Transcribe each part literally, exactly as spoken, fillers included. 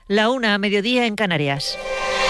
La una a mediodía en Canarias.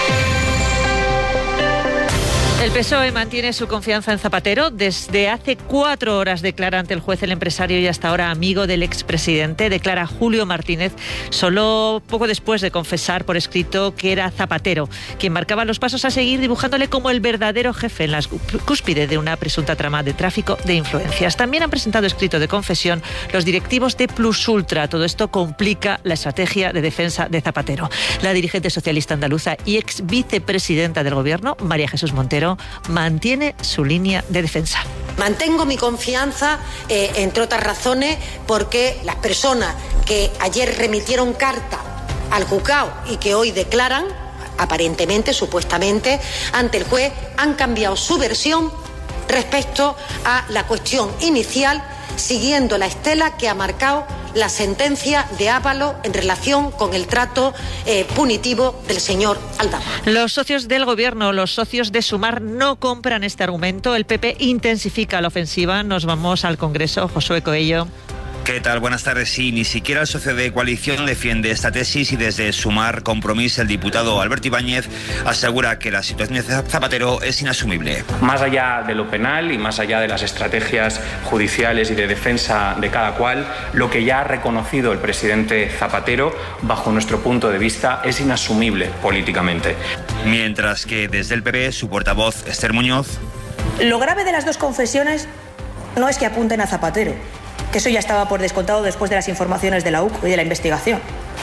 El P S O E mantiene su confianza en Zapatero. Desde hace cuatro horas declara ante el juez el empresario y hasta ahora amigo del expresidente. Declara Julio Martínez, solo poco después de confesar por escrito que era Zapatero quien marcaba los pasos a seguir, dibujándole como el verdadero jefe en la cúspide de una presunta trama de tráfico de influencias. También han presentado escrito de confesión los directivos de Plus Ultra. Todo esto complica la estrategia de defensa de Zapatero. La dirigente socialista andaluza y ex vicepresidenta del Gobierno, María Jesús Montero, mantiene su línea de defensa. Mantengo mi confianza, eh, entre otras razones, porque las personas que ayer remitieron carta al juzgado y que hoy declaran, aparentemente, supuestamente, ante el juez, han cambiado su versión respecto a la cuestión inicial, siguiendo la estela que ha marcado la sentencia de Ábalos en relación con el trato eh, punitivo del señor Aldama. Los socios del Gobierno, los socios de Sumar, no compran este argumento. El P P intensifica la ofensiva. Nos vamos al Congreso. Josué Coello. ¿Qué tal? Buenas tardes. Sí, ni siquiera el socio de coalición defiende esta tesis y desde Sumar Compromís el diputado Alberto Ibáñez asegura que la situación de Zapatero es inasumible. Más allá de lo penal y más allá de las estrategias judiciales y de defensa de cada cual, lo que ya ha reconocido el presidente Zapatero, bajo nuestro punto de vista, es inasumible políticamente. Mientras que desde el P P, su portavoz Esther Muñoz. Lo grave de las dos confesiones no es que apunten a Zapatero, que eso ya estaba por descontado después de las informaciones de la U C y de la investigación.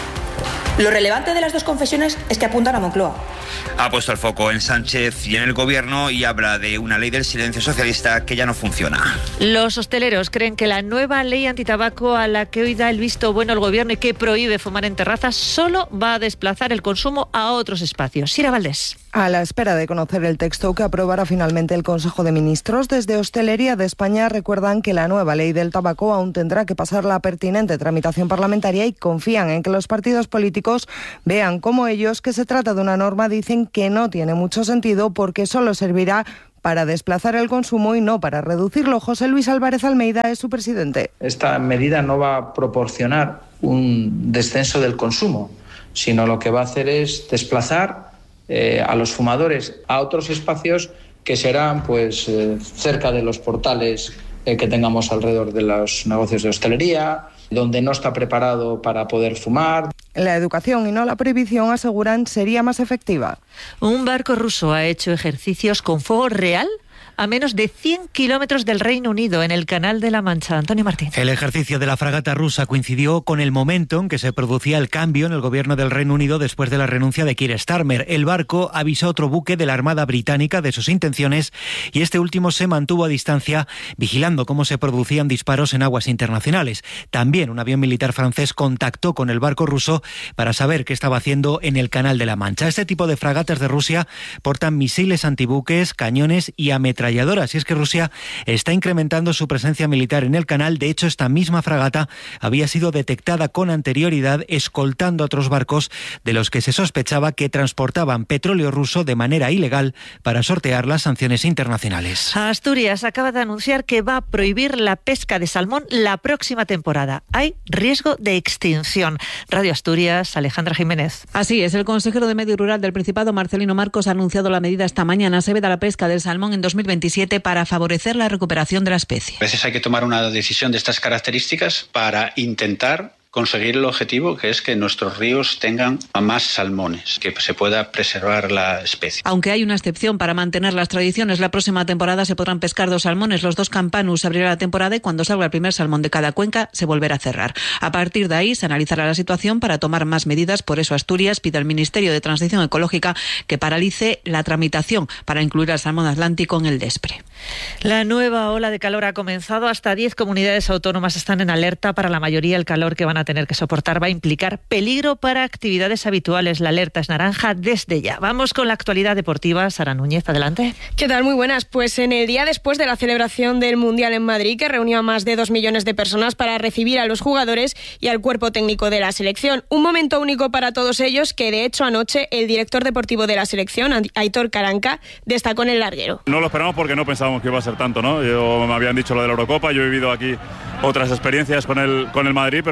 Lo relevante de las dos confesiones es que apuntan a Moncloa. Ha puesto el foco en Sánchez y en el Gobierno y habla de una ley del silencio socialista que ya no funciona. Los hosteleros creen que la nueva ley antitabaco a la que hoy da el visto bueno el Gobierno y que prohíbe fumar en terrazas solo va a desplazar el consumo a otros espacios. Sira Valdés. A la espera de conocer el texto que aprobará finalmente el Consejo de Ministros, desde Hostelería de España recuerdan que la nueva ley del tabaco aún tendrá que pasar la pertinente tramitación parlamentaria y confían en que los partidos políticos vean como ellos que se trata de una norma, dicen que no tiene mucho sentido porque solo servirá para desplazar el consumo y no para reducirlo. José Luis Álvarez Almeida es su presidente. Esta medida no va a proporcionar un descenso del consumo, sino lo que va a hacer es desplazar eh, a los fumadores a otros espacios que serán pues eh, cerca de los portales eh, que tengamos alrededor de los negocios de hostelería, donde no está preparado para poder fumar. La educación y no la prohibición, aseguran, sería más efectiva. Un barco ruso ha hecho ejercicios con fuego real a menos de cien kilómetros del Reino Unido, en el Canal de la Mancha. Antonio Martín. El ejercicio de la fragata rusa coincidió con el momento en que se producía el cambio en el gobierno del Reino Unido después de la renuncia de Keir Starmer. El barco avisó a otro buque de la Armada Británica de sus intenciones y este último se mantuvo a distancia vigilando cómo se producían disparos en aguas internacionales. También un avión militar francés contactó con el barco ruso para saber qué estaba haciendo en el Canal de la Mancha. Este tipo de fragatas de Rusia portan misiles antibuques, cañones y ametralladoras. Y es que Rusia está incrementando su presencia militar en el canal. De hecho, esta misma fragata había sido detectada con anterioridad escoltando a otros barcos de los que se sospechaba que transportaban petróleo ruso de manera ilegal para sortear las sanciones internacionales. Asturias acaba de anunciar que va a prohibir la pesca de salmón la próxima temporada. Hay riesgo de extinción. Radio Asturias, Alejandra Jiménez. Así es, el consejero de Medio Rural del Principado, Marcelino Marcos, ha anunciado la medida esta mañana. Se veda la pesca del salmón en dos mil veintisiete para favorecer la recuperación de la especie. A veces hay que tomar una decisión de estas características para intentar conseguir el objetivo, que es que nuestros ríos tengan más salmones, que se pueda preservar la especie. Aunque hay una excepción para mantener las tradiciones, la próxima temporada se podrán pescar dos salmones, los dos campanus. Se abrirá la temporada y cuando salga el primer salmón de cada cuenca se volverá a cerrar. A partir de ahí se analizará la situación para tomar más medidas. Por eso Asturias pide al Ministerio de Transición Ecológica que paralice la tramitación para incluir al salmón atlántico en el DESPRE. La nueva ola de calor ha comenzado. Hasta diez comunidades autónomas están en alerta. Para la mayoría, el calor que van a tener que soportar va a implicar peligro para actividades habituales. La alerta es naranja desde ya. Vamos con la actualidad deportiva. Sara Núñez, adelante. ¿Qué tal? Muy buenas. Pues en el día después de la celebración del Mundial en Madrid, que reunió a más de dos millones de personas para recibir a los jugadores y al cuerpo técnico de la selección. Un momento único para todos ellos que, de hecho, anoche el director deportivo de la selección, Aitor Caranca, destacó en el larguero. No lo esperamos porque no pensábamos que iba a ser tanto, ¿no? Yo, me habían dicho lo de la Eurocopa, yo he vivido aquí otras experiencias con el, con el Madrid, pero la verdad es que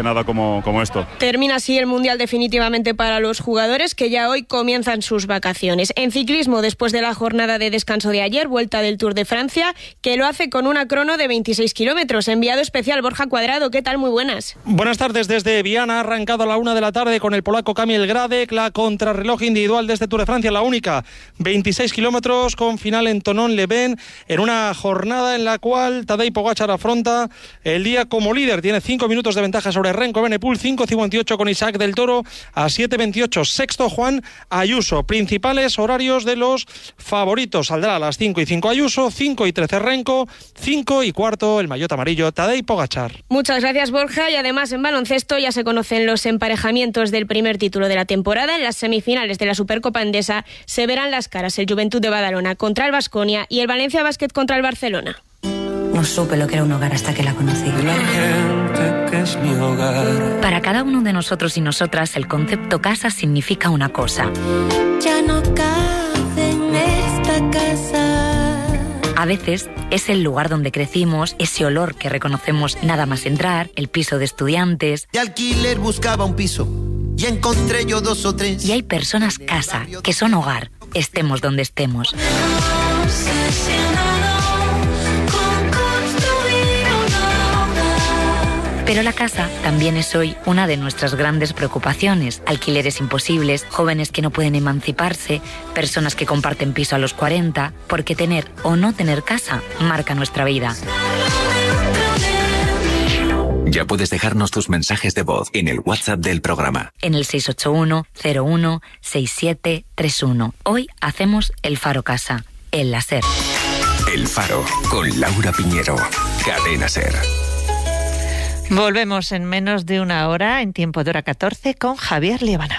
nada como, como esto. Termina así el Mundial definitivamente para los jugadores, que ya hoy comienzan sus vacaciones. En ciclismo, después de la jornada de descanso de ayer, vuelta del Tour de Francia, que lo hace con una crono de veintiséis kilómetros. Enviado especial Borja Cuadrado, ¿qué tal? Muy buenas. Buenas tardes desde Viana, arrancado a la una de la tarde con el polaco Kamil Gradek, la contrarreloj individual de este Tour de Francia, la única, veintiséis kilómetros con final en Thonon-les-Bains, en una jornada en la cual Tadej Pogačar afronta el día como líder, tiene cinco minutos de ventaja sobre Renko Evenepoel, cinco cincuenta y ocho con Isaac del Toro a siete veintiocho, sexto Juan Ayuso. Principales horarios de los favoritos, saldrá a las cinco y cinco Ayuso, cinco y trece Renko, cinco y cuarto el maillot amarillo Tadej Pogačar. Muchas gracias, Borja. Y además en baloncesto ya se conocen los emparejamientos del primer título de la temporada. En las semifinales de la Supercopa Endesa se verán las caras el Juventud de Badalona contra el Baskonia y el Valencia Basket contra el Barcelona. No supe lo que era un hogar hasta que la conocí. La gente que es mi hogar. Para cada uno de nosotros y nosotras, el concepto casa significa una cosa. Ya no cabe en esta casa. A veces es el lugar donde crecimos, ese olor que reconocemos nada más entrar, el piso de estudiantes. De alquiler buscaba un piso y encontré yo dos o tres. Y hay personas casa, que son hogar, estemos donde estemos. Pero la casa también es hoy una de nuestras grandes preocupaciones. Alquileres imposibles, jóvenes que no pueden emanciparse, personas que comparten piso a los cuarenta, porque tener o no tener casa marca nuestra vida. Ya puedes dejarnos tus mensajes de voz en el WhatsApp del programa. En el seis ocho uno, cero uno, seis siete tres uno. Hoy hacemos el Faro Casa, el láser. El Faro, con Laura Piñero. Cadena SER. Volvemos en menos de una hora, en tiempo de hora catorce, con Javier Liebana.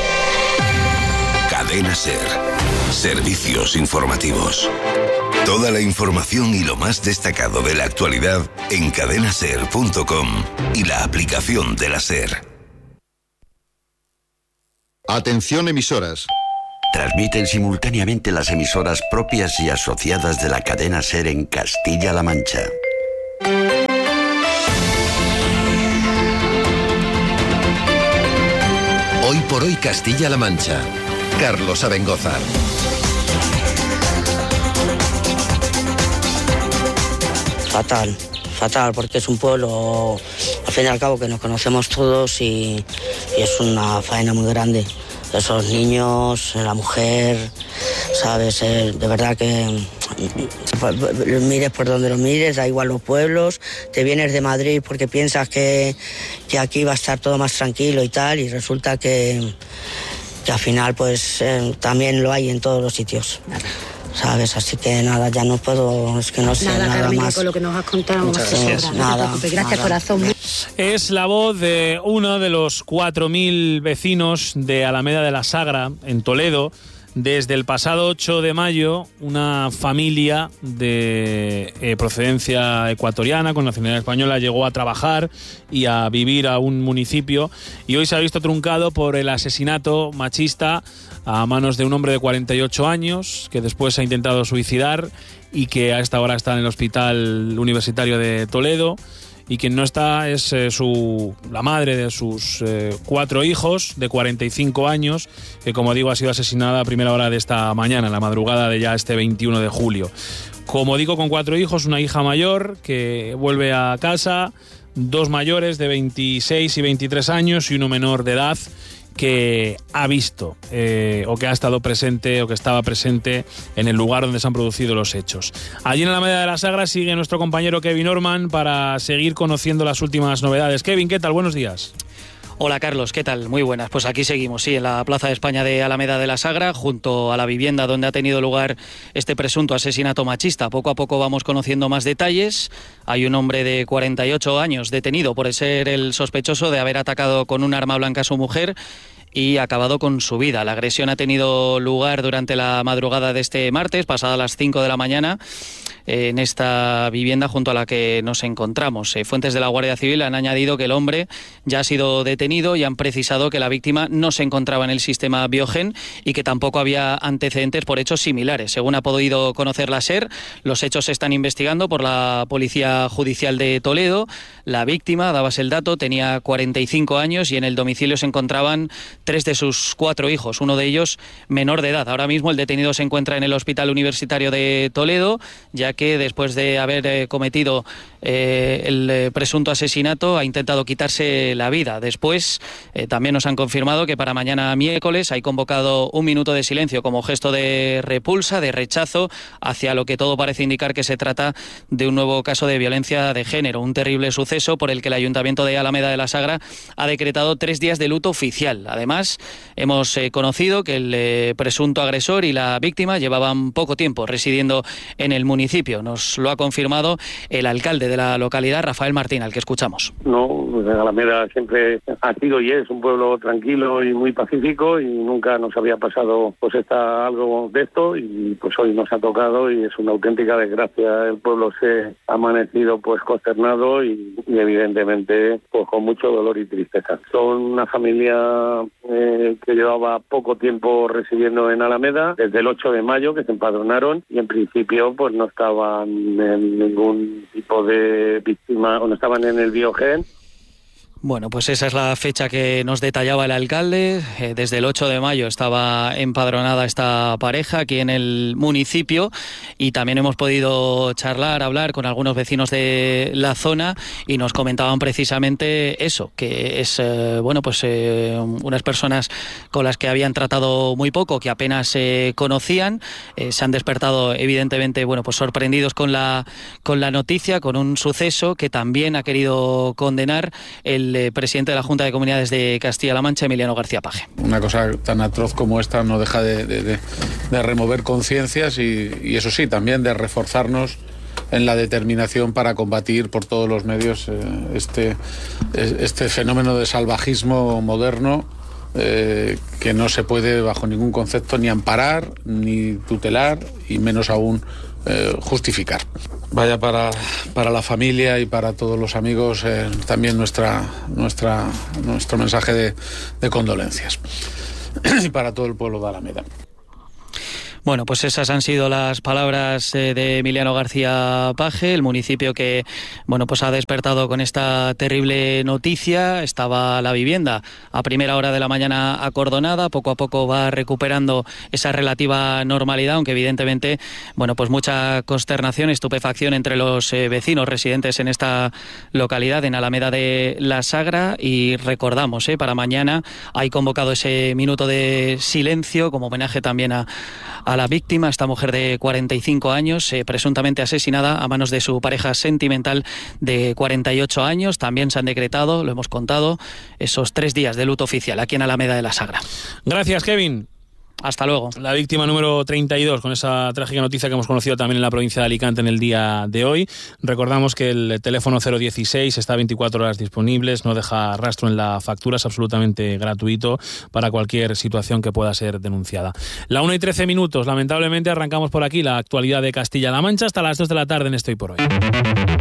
Cadena SER. Servicios informativos. Toda la información y lo más destacado de la actualidad en cadena ser punto com y la aplicación de la SER. Atención emisoras. Transmiten simultáneamente las emisoras propias y asociadas de la cadena SER en Castilla-La Mancha. Hoy por hoy Castilla-La Mancha. Carlos Abengozar. Fatal, fatal, porque es un pueblo, al fin y al cabo, que nos conocemos todos y, y es una faena muy grande. Esos niños, la mujer, ¿sabes? Eh, de verdad que mires por donde lo mires, da igual los pueblos, te vienes de Madrid porque piensas que, que aquí va a estar todo más tranquilo y tal, y resulta que, que al final pues eh, también lo hay en todos los sitios. ¿Sabes? Así que nada, ya no puedo, es que no sé nada, nada Carmen, más. Con lo que nos has contado. Muchas gracias. No nada, te gracias, nada. corazón. Es la voz de uno de los cuatro mil vecinos de Alameda de la Sagra, en Toledo. Desde el pasado ocho de mayo, una familia de eh, procedencia ecuatoriana con nacionalidad española llegó a trabajar y a vivir a un municipio, y hoy se ha visto truncado por el asesinato machista a manos de un hombre de cuarenta y ocho años que después ha intentado suicidar y que a esta hora está en el Hospital Universitario de Toledo. Y quien no está es eh, su, la madre de sus eh, cuatro hijos de cuarenta y cinco años, que como digo ha sido asesinada a primera hora de esta mañana, en la madrugada de ya este veintiuno de julio. Como digo, con cuatro hijos, una hija mayor que vuelve a casa, dos mayores de veintiséis y veintitrés años y uno menor de edad, que ha visto eh, o que ha estado presente o que estaba presente en el lugar donde se han producido los hechos. Allí en la Alameda de la Sagra sigue nuestro compañero Kevin Orman para seguir conociendo las últimas novedades. Kevin, ¿qué tal? Buenos días. Hola Carlos, ¿qué tal? Muy buenas. Pues aquí seguimos, sí, en la Plaza de España de Alameda de la Sagra, junto a la vivienda donde ha tenido lugar este presunto asesinato machista. Poco a poco vamos conociendo más detalles. Hay un hombre de cuarenta y ocho años detenido por ser el sospechoso de haber atacado con un arma blanca a su mujer y ha acabado con su vida. La agresión ha tenido lugar durante la madrugada de este martes, pasada las cinco de la mañana, en esta vivienda junto a la que nos encontramos. Fuentes de la Guardia Civil han añadido que el hombre ya ha sido detenido y han precisado que la víctima no se encontraba en el sistema Biogen y que tampoco había antecedentes por hechos similares. Según ha podido conocer la SER, los hechos se están investigando por la Policía Judicial de Toledo. La víctima, dabas el dato, tenía cuarenta y cinco años y en el domicilio se encontraban tres de sus cuatro hijos, uno de ellos menor de edad. Ahora mismo el detenido se encuentra en el Hospital Universitario de Toledo, ya que después de haber eh, cometido eh, el eh, presunto asesinato ha intentado quitarse la vida. Después eh, también nos han confirmado que para mañana miércoles hay convocado un minuto de silencio como gesto de repulsa, de rechazo hacia lo que todo parece indicar que se trata de un nuevo caso de violencia de género, un terrible suceso por el que el Ayuntamiento de Alameda de la Sagra ha decretado tres días de luto oficial. Además, hemos eh, conocido que el eh, presunto agresor y la víctima llevaban poco tiempo residiendo en el municipio. Nos lo ha confirmado el alcalde de la localidad, Rafael Martín, al que escuchamos. No, pues Alameda siempre ha sido y es un pueblo tranquilo y muy pacífico y nunca nos había pasado pues esta, algo de esto y pues hoy nos ha tocado y es una auténtica desgracia. El pueblo se ha amanecido pues consternado y, y evidentemente pues con mucho dolor y tristeza. Son una familia eh, que llevaba poco tiempo residiendo en Alameda, desde el ocho de mayo que se empadronaron y en principio pues no estaban en ningún tipo de víctima o no estaban en el Biogen. Bueno, pues esa es la fecha que nos detallaba el alcalde. Eh, desde el ocho de mayo estaba empadronada esta pareja aquí en el municipio y también hemos podido charlar, hablar con algunos vecinos de la zona y nos comentaban precisamente eso, que es, eh, bueno, pues eh, unas personas con las que habían tratado muy poco, que apenas se eh, conocían. Eh, se han despertado, evidentemente, bueno, pues sorprendidos con la, con la noticia, con un suceso que también ha querido condenar el El presidente de la Junta de Comunidades de Castilla-La Mancha, Emiliano García Paje. Una cosa tan atroz como esta no deja de, de, de, de remover conciencias y, y eso sí, también de reforzarnos en la determinación para combatir por todos los medios eh, este, este fenómeno de salvajismo moderno eh, que no se puede bajo ningún concepto ni amparar, ni tutelar y menos aún eh, justificar. Vaya para, para la familia y para todos los amigos eh, también nuestra, nuestra, nuestro mensaje de, de condolencias y para todo el pueblo de Alameda. Bueno, pues esas han sido las palabras eh, de Emiliano García Paje, el municipio que, bueno, pues ha despertado con esta terrible noticia. Estaba la vivienda a primera hora de la mañana acordonada, poco a poco va recuperando esa relativa normalidad, aunque evidentemente, bueno, pues mucha consternación, estupefacción entre los eh, vecinos residentes en esta localidad, en Alameda de la Sagra, y recordamos, eh, para mañana hay convocado ese minuto de silencio como homenaje también a, a la víctima, esta mujer de cuarenta y cinco años, eh, presuntamente asesinada a manos de su pareja sentimental de cuarenta y ocho años. También se han decretado, lo hemos contado, esos tres días de luto oficial aquí en Alameda de la Sagra. Gracias, Kevin. Hasta luego. La víctima número treinta y dos, con esa trágica noticia que hemos conocido también en la provincia de Alicante en el día de hoy. Recordamos que el teléfono cero dieciséis está veinticuatro horas disponibles, no deja rastro en la factura, es absolutamente gratuito para cualquier situación que pueda ser denunciada. La una y trece minutos, lamentablemente arrancamos por aquí la actualidad de Castilla-La Mancha hasta las dos de la tarde en Estoy por Hoy.